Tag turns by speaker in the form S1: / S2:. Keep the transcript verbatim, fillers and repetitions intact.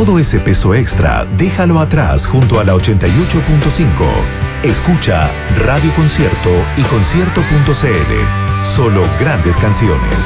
S1: Todo ese peso extra, déjalo atrás junto a la ochenta y ocho punto cinco. Escucha Radio Concierto y concierto punto c l. Solo grandes canciones.